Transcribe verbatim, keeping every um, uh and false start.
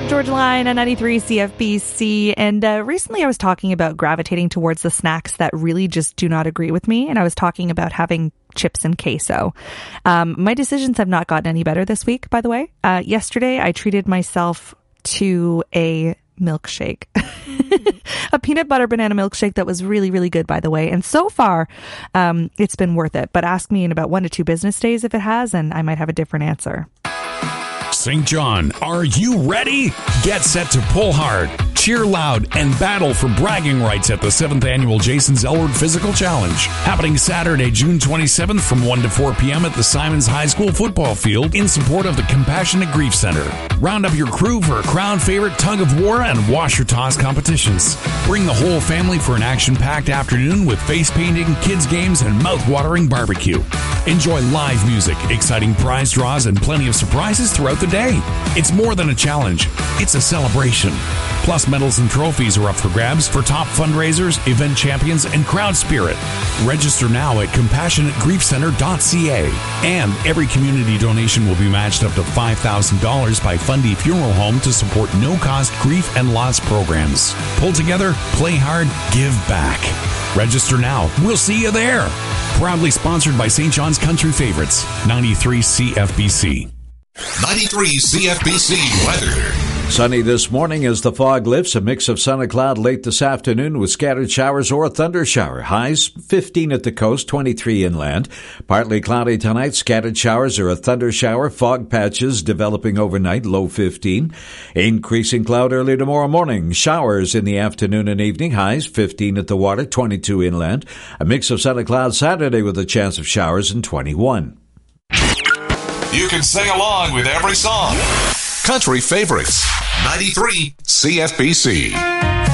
Park George Line on ninety-three C F B C. And uh, recently I was talking about gravitating towards the snacks that really just do not agree with me. And I was talking about having chips and queso. Um, my decisions have not gotten any better this week, by the way. Uh, yesterday I treated myself to a milkshake. A peanut butter banana milkshake that was really, really good, by the way. And so far, um, it's been worth it. But ask me in about one to two business days if it has, and I might have a different answer. Saint John, are you ready? Get set to pull hard, cheer loud, and battle for bragging rights at the seventh Annual Jason Zellward Physical Challenge. Happening Saturday, June twenty-seventh from one to four p.m. at the Simons High School football field in support of the Compassionate Grief Center. Round up your crew for a crowd favorite tug of war and washer toss competitions. Bring the whole family for an action-packed afternoon with face painting, kids games, and mouth-watering barbecue. Enjoy live music, exciting prize draws, and plenty of surprises throughout the day. It's more than a challenge. It's a celebration. Plus, medals and trophies are up for grabs for top fundraisers, event champions, and crowd spirit. Register now at compassionate grief center dot c a. And every community donation will be matched up to five thousand dollars by Fundy Funeral Home to support no-cost grief and loss programs. Pull together, play hard, give back. Register now. We'll see you there. Proudly sponsored by Saint John's Country Favorites, ninety-three C F B C. ninety-three C F B C weather. Sunny this morning as the fog lifts. A mix of sun and cloud late this afternoon with scattered showers or a thunder shower. Highs fifteen at the coast, twenty-three inland. Partly cloudy tonight. Scattered showers or a thunder shower. Fog patches developing overnight, low fifteen. Increasing cloud early tomorrow morning. Showers in the afternoon and evening. Highs fifteen at the water, twenty-two inland. A mix of sun and cloud Saturday with a chance of showers and twenty-one. You can sing along with every song. Country Favorites, ninety-three C F B C.